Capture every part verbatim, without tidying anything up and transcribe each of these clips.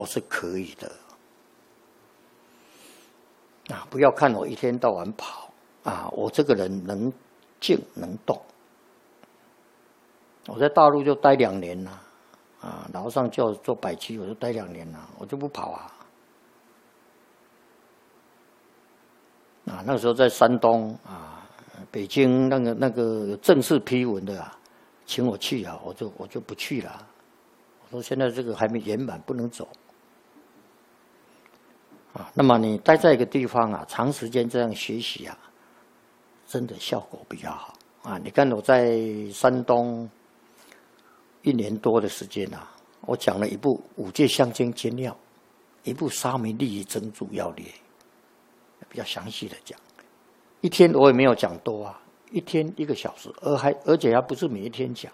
我是可以的啊！不要看我一天到晚跑啊，我这个人能静能动。我在大陆就待两年了啊，老和尚叫我做百期，我就待两年了，我就不跑啊。啊，那个时候在山东啊，北京那个那个正式批文的啊，请我去啊，我就我就不去了。我说现在这个还没圆满，不能走。啊，那么你待在一个地方啊，长时间这样学习啊，真的效果比较好啊。你看我在山东一年多的时间啊，我讲了一部《五戒相经简要》，一部《沙弥利益真注要略》。比较详细的讲，一天我也没有讲多啊，一天一个小时，而还而且还不是每一天讲，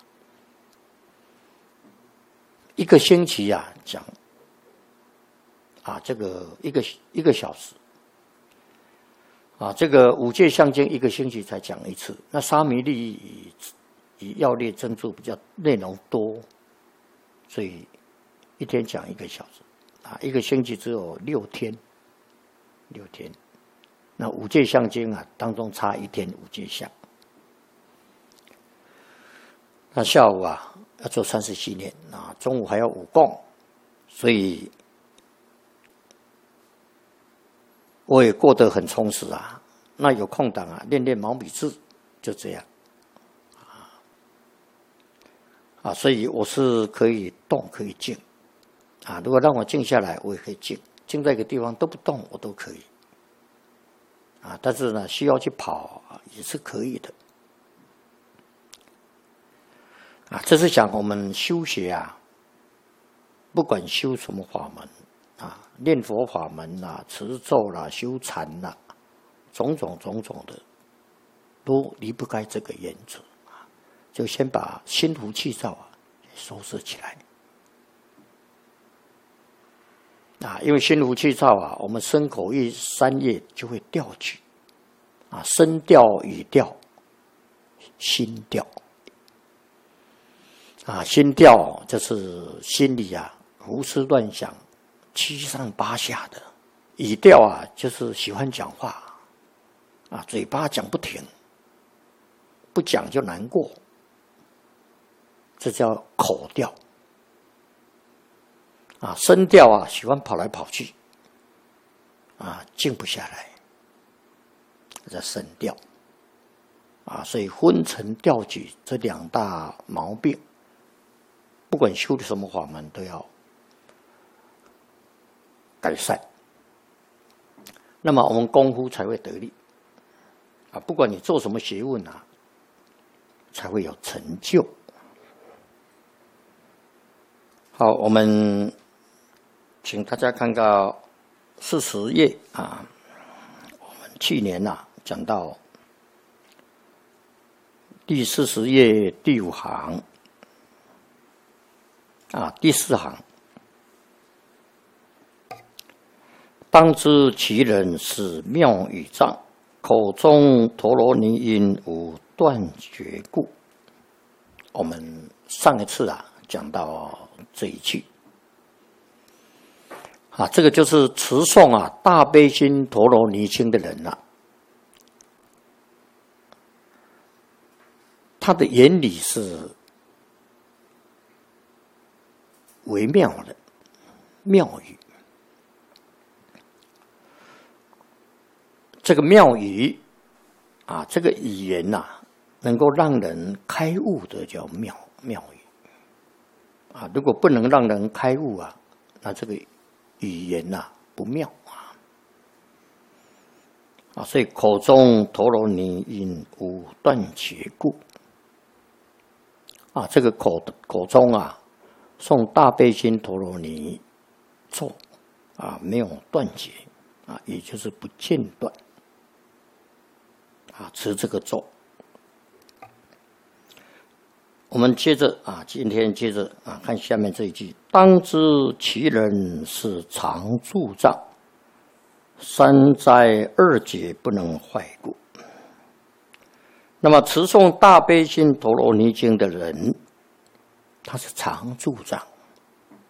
一个星期啊讲啊这个一个一个小时啊，这个五戒相经一个星期才讲一次，那沙弥利益以以要略真注比较内容多，所以一天讲一个小时啊，一个星期只有六天，六天。那五戒相经啊，当中差一天五戒相。那下午啊要做三十七念啊，中午还要五供，所以我也过得很充实啊。那有空档啊，练练毛笔字，就这样啊啊，所以我是可以动可以静啊。如果让我静下来，我也可以静，静在一个地方都不动，我都可以。啊，但是呢，需要去跑也是可以的。啊，这是讲我们修学啊，不管修什么法门啊，念佛法门啦、持咒啦、修禅啦，种种种种的，都离不开这个原则啊。就先把心浮气躁啊收拾起来。啊，因为心浮气躁啊，我们身口意三业就会调举啊，身调、语调、心调啊，心调就是心里啊胡思乱想、七上八下的；语调啊就是喜欢讲话啊，嘴巴讲不停，不讲就难过，这叫口调。啊，声调啊，喜欢跑来跑去，啊，静不下来，这叫声调。啊，所以昏沉调举这两大毛病，不管修的什么法门，都要改善。那么我们功夫才会得力。啊，不管你做什么学问啊，才会有成就。好，我们请大家看到四十页啊，我们去年呐、啊、讲到第四十页第五行啊，第四行，当知其人是妙语障，口中陀罗尼音无断绝故。我们上一次啊讲到这一句。啊，这个就是持诵啊大悲心陀罗尼经的人了、啊。它的原理是微妙的妙语。这个妙语啊，这个语言呐、啊，能够让人开悟的叫妙妙语。啊，如果不能让人开悟啊，那这个语言呐、啊、不妙啊，啊，所以口中陀罗尼音无断绝故，啊，这个口口中啊诵大悲心陀罗尼咒啊没有断绝啊，也就是不间断啊，持这个咒。我们接着啊，今天接着啊，看下面这一句：当知其人是常住障，三灾二劫不能坏故。那么持诵大悲心陀罗尼经的人，他是常住障